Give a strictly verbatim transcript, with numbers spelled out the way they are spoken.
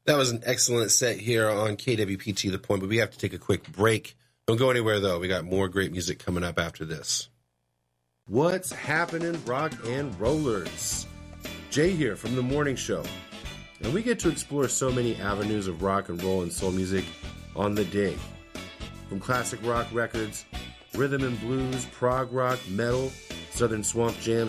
That was an excellent set here on K W P T The Point, but we have to take a quick break. Don't go anywhere, though. We got more great music coming up after this. What's happening, rock and rollers? Jay here from The Morning Show. And we get to explore so many avenues of rock and roll and soul music on the day. From classic rock records, rhythm and blues, prog rock, metal, southern swamp jams,